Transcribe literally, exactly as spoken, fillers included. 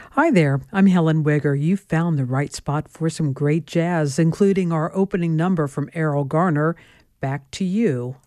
Hi there, I'm Helen Wigger. You found the right spot for some great jazz, including our opening number from Errol Garner, Back to You.